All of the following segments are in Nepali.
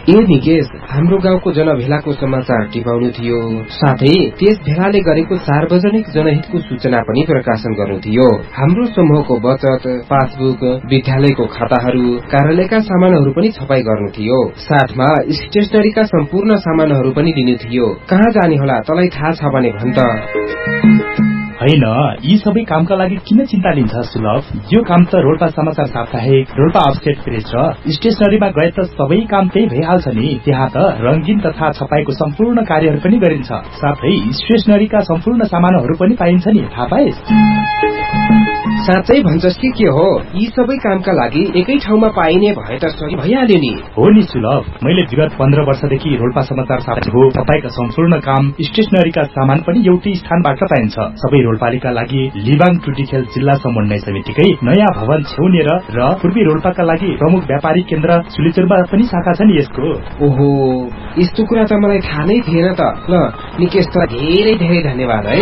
ए निकेश, हाम्रो गाउँको जनभेलाको समाचार टिपाउनु थियो, साथै त्यस भेलाले गरेको सार्वजनिक जनहितको सूचना पनि प्रकाशन गर्नु थियो। हाम्रो समूहको बचत, पासबुक, विद्यालयको खाताहरू, कार्यालयका सामानहरू पनि छपाई गर्नु थियो। साथमा स्टेशनरीका सम्पूर्ण सामानहरू पनि लिनु थियो। कहाँ जाने होला, तँलाई थाहा छ भने भन् त। हैन, यी सबै कामका लागि किन चिन्ता लिन्छ सुलभ? यो काम त रोल्पा समाचार साप्ताहिक, रोल्पा अफसेट प्रेस र स्टेशनरीमा गए त सबै काम त्यही भइहाल्छ नि। त्यहाँ त रंगीन तथा छपाईको सम्पूर्ण कार्यहरू पनि गरिन्छ। साथै स्टेशनरीका सम्पूर्ण सामानहरू पनि पाइन्छ नि, थाहा पाइस्? साँच्चै भन्छस् के हो? यी सबै कामका लागि एकै ठाउँमा पाइने भए त सही भइहाल्यो नि। हो नि सुलभ, मैले विगत 15 वर्षदेखि रोल्पा समाचार साप्ताहिक हो। तपाईका सम्पूर्ण काम, स्टेशनरीका सामान पनि एउटै स्थानबाट पाइन्छ। सबै रोल्पालीका लागि लिबाङ टुटीखेल जिल्ला समन्वय समितिकै नयाँ भवन छेउनेर र पूर्वी रोल्पाका लागि प्रमुख व्यापारिक केन्द्र सुलिचुरमा पनि शाखा छ नि यसको। ओहो, यस्तो कुरा त मलाई थाहा नै थिएन त। ल निकेश, त धेरै धेरै धन्यवाद है।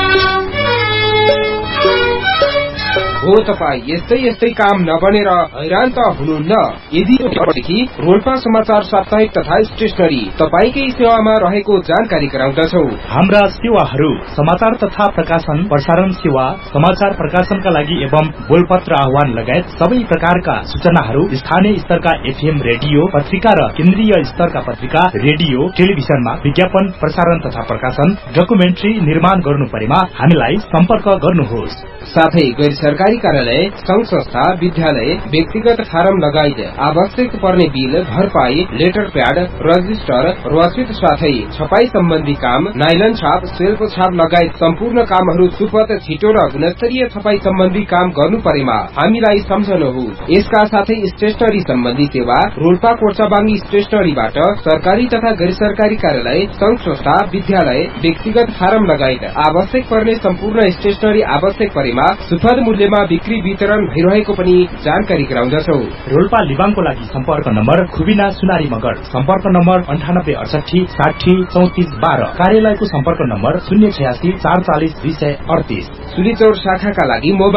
हो, तपाई यस्तै यस्तै काम नबनेर हैरान त हुनुहुन्न। यदि रोल्पा समाचार साप्ताहिक तथा स्टेशनरी तपाईकै सेवामा रहेको जानकारी गराउँदछौ। हाम्रा सेवाहरू समाचार तथा प्रकाशन, प्रसारण सेवा, समाचार प्रकाशनका लागि एवं बोलपत्र आह्वान लगायत सबै प्रकारका सूचनाहरू स्थानीय स्तरका एफएम रेडियो, पत्रिका र केन्द्रीय स्तरका पत्रिका, रेडियो, टेलिभिजनमा विज्ञापन प्रसारण तथा प्रकाशन, डकुमेन्ट्री निर्माण गर्नु परेमा हामीलाई सम्पर्क गर्नुहोस्। साथै गैर सरकारी कार्यालय, संघ संस्था, विद्यालय, व्यक्तिगत फारम लगायत आवश्यक पर्ने बिल, भरपाई, लेटर प्याड, रजिस्टर, रसिद साथै छपाई सम्बन्धी काम, नाइलन छाप, सेल्फ छाप लगायत सम्पूर्ण कामहरू सुपथ, छिटो र गुणस्तरीय छपाई सम्बन्धी काम गर्नु परेमा हामीलाई सम्झनुहोस्। यसका साथै स्टेशनरी सम्बन्धी सेवा रोल्पा कोर्चाबाङ्गी स्टेशनरीबाट सरकारी तथा गैर सरकारी कार्यालय, संघ संस्था, विद्यालय, व्यक्तिगत फारम लगायत आवश्यक पर्ने सम्पूर्ण स्टेशनरी आवश्यक परेमा सुपथ मूल्यमा बिक्री वितरण भइरहेको पनि जानकारी गराउँदछौ। रोल्पा लिबाङको लागि सम्पर्क नम्बर खुबिना सुनारी मगर, सम्पर्क नम्बर 9868 60 34 12, कार्यालयको सम्पर्क नम्बर 086 440 238। सुलिचौर शाखाका लागि मोबाइल